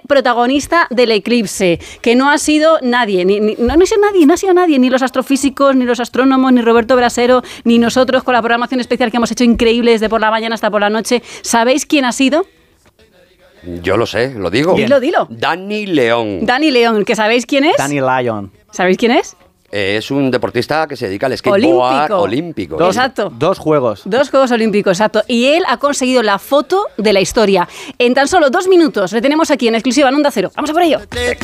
protagonista del eclipse, que no ha sido nadie, no ha sido nadie, ni los astrofísicos, ni los astrónomos, ni Roberto Brasero, ni nosotros con la programación especial que hemos hecho increíble desde por la mañana hasta por la noche. ¿Sabéis quién ha sido? Yo lo sé, lo digo. Dilo. Dani León. Dani León, ¿que sabéis quién es? Danny Lyon. ¿Sabéis quién es? Es un deportista que se dedica al skateboard olímpico. Exacto. 2 Juegos. 2 Juegos Olímpicos, exacto. Y él ha conseguido la foto de la historia. En tan solo 2 minutos le tenemos aquí en exclusiva en Onda Cero. Vamos a por ello.